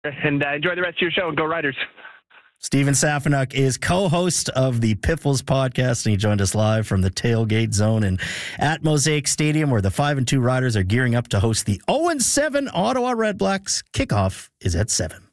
And enjoy the rest of your show and go Riders. Steven Safanuk is co-host of the Piffles podcast, and he joined us live from the tailgate zone and at Mosaic Stadium, where the 5-2 Riders are gearing up to host the 0-7 Ottawa Redblacks. Kickoff is at 7.